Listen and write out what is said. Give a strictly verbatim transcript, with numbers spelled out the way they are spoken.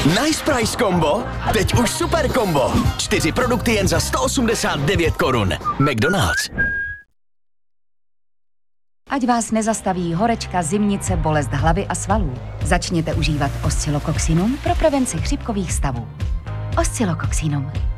Nice Price Combo? Teď už super kombo. Čtyři produkty jen za sto osmdesát devět korun. McDonald's. Ať vás nezastaví horečka, zimnice, bolest hlavy a svalů. Začněte užívat Oscillococcinum pro prevenci chřipkových stavů. Oscillococcinum.